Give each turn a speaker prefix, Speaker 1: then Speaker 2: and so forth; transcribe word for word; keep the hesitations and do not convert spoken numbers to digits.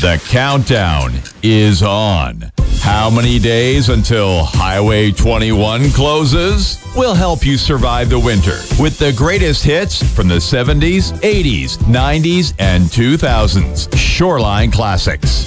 Speaker 1: The countdown is on. How many days until Highway twenty-one closes? We'll help you survive the winter with the greatest hits from the seventies, eighties, nineties, and two thousands. Shoreline Classics.